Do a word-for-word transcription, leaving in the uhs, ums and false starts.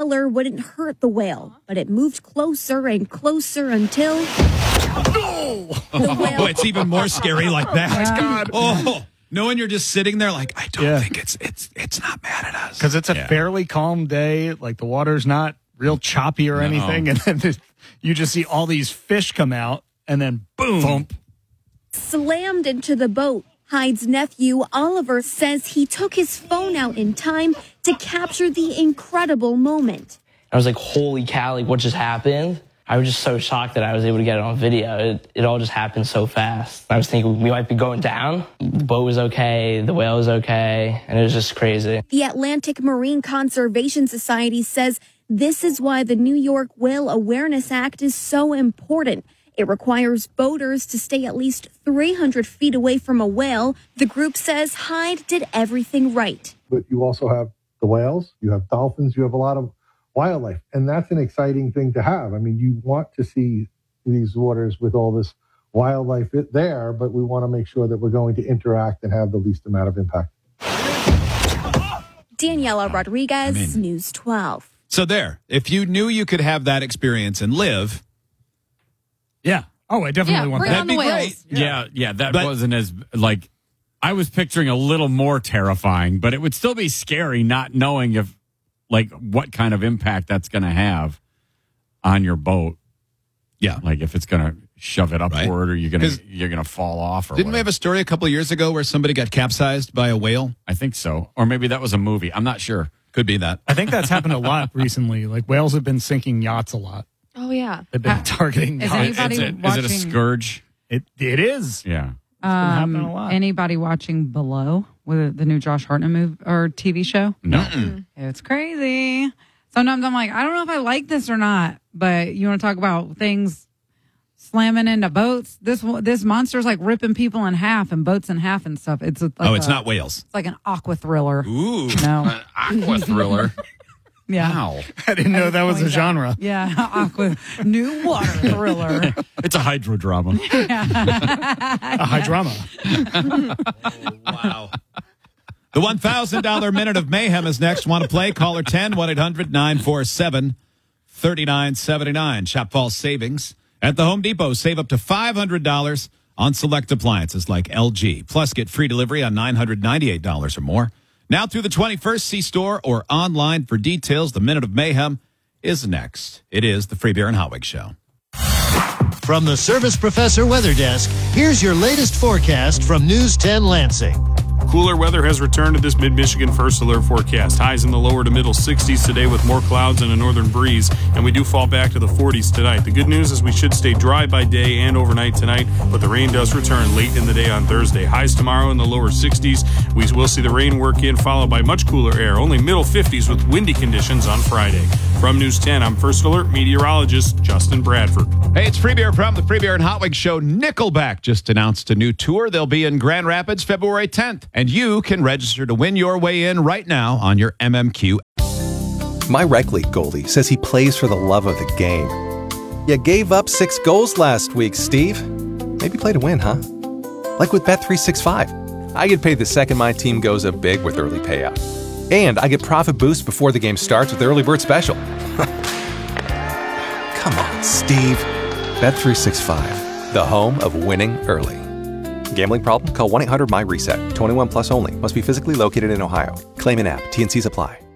trawler wouldn't hurt the whale, but it moved closer and closer until... Oh, whale- oh it's even more scary like that. Oh, my God. Oh, knowing you're just sitting there like, I don't Yeah. think it's it's it's not mad at us. Because it's a Yeah. fairly calm day. Like the water's not real choppy or No. anything. And then you just see all these fish come out and then boom. Thump. slammed into the boat. Hyde's nephew, Oliver, says he took his phone out in time to capture the incredible moment. I was like, holy cow, like what just happened? I was just so shocked that I was able to get it on video. It, it all just happened so fast. I was thinking we might be going down. The boat was okay, the whale was okay, and it was just crazy. The Atlantic Marine Conservation Society says this is why the New York Whale Awareness Act is so important. It requires boaters to stay at least three hundred feet away from a whale. The group says Hyde did everything right. But you also have the whales, you have dolphins, you have a lot of wildlife. And that's an exciting thing to have. I mean, you want to see these waters with all this wildlife there, but we want to make sure that we're going to interact and have the least amount of impact. Daniela Rodriguez, I mean- News twelve. So there, if you knew you could have that experience and live, Yeah. Oh, I definitely Yeah, want bring that. on that'd the be whales. great. Yeah, yeah, that But- wasn't as, like, I was picturing a little more terrifying, but it would still be scary not knowing if, like, what kind of impact that's going to have on your boat. Yeah. Like, if it's going to shove it Right. upward or you're going 'Cause to you're going to fall off or Didn't we have whatever. a story a couple of years ago where somebody got capsized by a whale? I think so. Or maybe that was a movie. I'm not sure. Could be that. I think that's happened a lot recently. Like whales have been sinking yachts a lot. Oh, yeah. They've been Uh, targeting is yachts. anybody is, it, is it a watching- scourge? It, it is. Yeah. happening a Um, lot. anybody watching Below with the new Josh Hartnett movie or T V show? No. It's crazy. Sometimes I'm like, I don't know if I like this or not. But you want to talk about things slamming into boats? This one- this monster's like ripping people in half and boats in half and stuff. It's a, like oh, it's a- not whales. It's like an aqua thriller. Ooh. No, Aqua thriller. yeah, Wow. I didn't know that was a Point out. genre. Yeah, aqua new water thriller. It's a hydrodrama. A high drama. Wow. The one thousand dollars Minute of Mayhem is next. Want to play? Caller ten, one eight hundred nine four seven three nine seven nine. Shop fall savings at the Home Depot. Save up to five hundred dollars on select appliances like L G. Plus, get free delivery on nine hundred ninety-eight dollars or more. Now through the twenty-first, see store or online for details. The Minute of Mayhem is next. It is the Free Beer and Hotwig Show. From the Service Professor Weather Desk, here's your latest forecast from News ten Lansing. Cooler weather has returned to this mid-Michigan first alert forecast. Highs in the lower to middle sixties today with more clouds and a northern breeze, and we do fall back to the forties tonight. The good news is we should stay dry by day and overnight tonight, but the rain does return late in the day on Thursday. Highs tomorrow in the lower sixties. We will see the rain work in, followed by much cooler air, only middle fifties with windy conditions on Friday. From News ten, I'm First Alert meteorologist Justin Bradford. Hey, it's Free Beer from the Free Beer and Hotwig Show. Nickelback just announced a new tour. They'll be in Grand Rapids February tenth. And you can register to win your way in right now on your M M Q. My rec league goalie says he plays for the love of the game. You gave up six goals last week, Steve. Maybe play to win, huh? Like with Bet three sixty-five. I get paid the second my team goes up big with early payout. And I get profit boost before the game starts with Early Bird Special. Come on, Steve. Bet three sixty-five, the home of winning early. Gambling problem? Call one eight hundred M Y RESET. twenty-one plus only. Must be physically located in Ohio. Claim in app. T N Cs apply.